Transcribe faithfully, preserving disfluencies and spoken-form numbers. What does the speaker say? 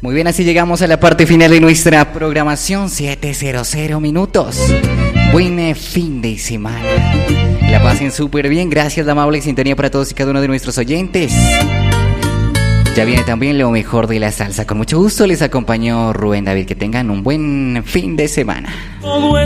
Muy bien, así llegamos a la parte final de nuestra programación, siete cero cero minutos. Buen fin de semana. La pasen súper bien. Gracias, la amable sintonía para todos y cada uno de nuestros oyentes. Ya viene también lo mejor de la salsa. Con mucho gusto les acompañó Rubén David. Que tengan un buen fin de semana.